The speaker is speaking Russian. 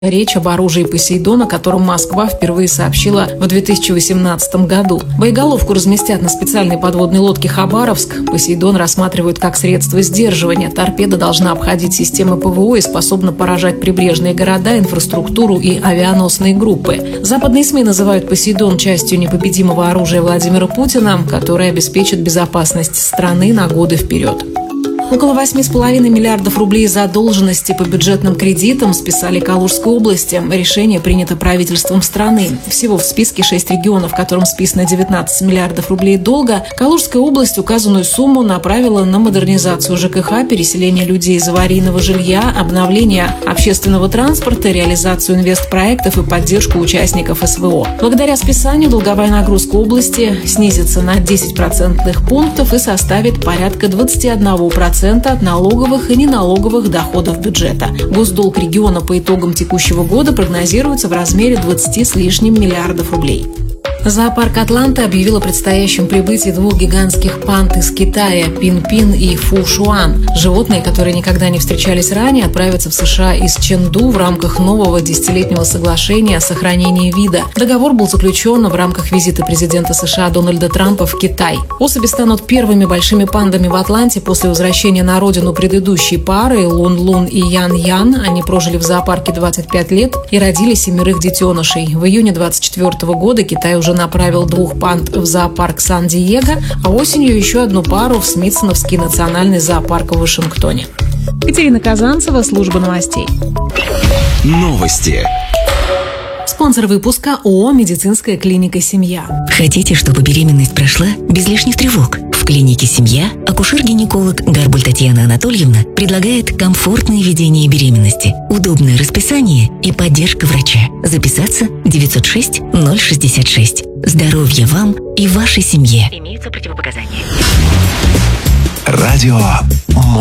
Речь об оружии «Посейдон», о котором Москва впервые сообщила в 2018 году. Боеголовку разместят на специальной подводной лодке «Хабаровск». «Посейдон» рассматривают как средство сдерживания. Торпеда должна обходить системы ПВО и способна поражать прибрежные города, инфраструктуру и авианосные группы. Западные СМИ называют «Посейдон» частью непобедимого оружия Владимира Путина, которое обеспечит безопасность страны на годы вперед. Около 8,5 миллиардов рублей задолженности по бюджетным кредитам списали Калужской области. Решение принято правительством страны. Всего в списке 6 регионов, которым списано 19 миллиардов рублей долга. Калужская область указанную сумму направила на модернизацию ЖКХ, переселение людей из аварийного жилья, обновление общественного транспорта, реализацию инвестпроектов и поддержку участников СВО. Благодаря списанию долговая нагрузка области снизится на 10 процентных пунктов и составит порядка 21% от налоговых и неналоговых доходов бюджета. Госдолг региона по итогам текущего года прогнозируется в размере 20 с лишним миллиардов рублей. Зоопарк Атланты объявил о предстоящем прибытии 2 гигантских панд из Китая – Пин-Пин и Фу-Шуан. Животные, которые никогда не встречались ранее, отправятся в США из Чэнду в рамках нового 10-летнего соглашения о сохранении вида. Договор был заключен в рамках визита президента США Дональда Трампа в Китай. Особи станут первыми большими пандами в Атланте после возвращения на родину предыдущей пары Лун-Лун и Ян-Ян. Они прожили в зоопарке 25 лет и родили 7 детенышей. В июне 2024 года Китай уже направил 2 панд в зоопарк Сан-Диего, а осенью еще одну пару в Смитсоновский национальный зоопарк в Вашингтоне. Катерина Казанцева, служба новостей. Новости. Спонсор выпуска ООО «Медицинская клиника Семья». Хотите, чтобы беременность прошла без лишних тревог? В клинике «Семья» акушер-гинеколог Гарбуль Татьяна Анатольевна предлагает комфортное ведение беременности, удобное расписание и поддержка врача. Записаться 906 066. Здоровья вам и вашей семье. Имеются противопоказания. Радио